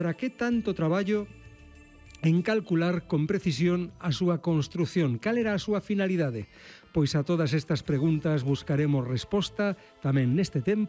Para que tanto traballo en calcular con precisión a súa construción? Cal era a súa finalidade? Pois a todas estas preguntas buscaremos resposta tamén neste tempo